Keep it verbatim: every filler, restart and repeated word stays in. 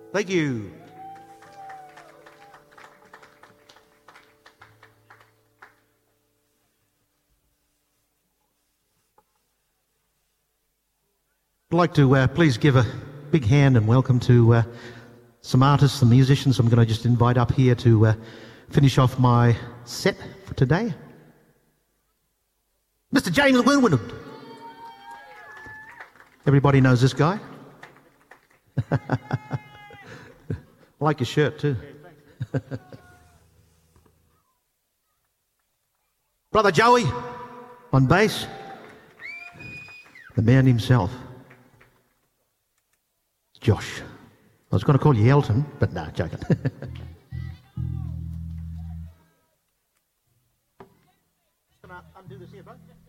Thank you. I'd like to uh, please give a big hand and welcome to uh, some artists and musicians I'm going to just invite up here to uh, finish off my set for today. Mister James Winwood. Everybody knows this guy. I like your shirt too. Brother Joey on bass. The man himself. Josh. I was going to call you Elton, but no, joking. Just going to undo this here, bro.